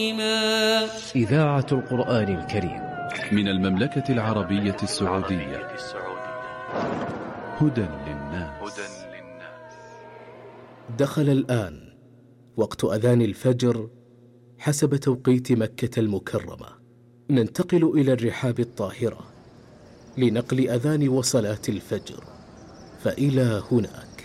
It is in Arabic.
إذاعة القرآن الكريم من المملكة العربية السعودية. هدى للناس. دخل الآن وقت أذان الفجر حسب توقيت مكة المكرمة. ننتقل إلى الرحاب الطاهرة لنقل أذان وصلاة الفجر، فإلى هناك.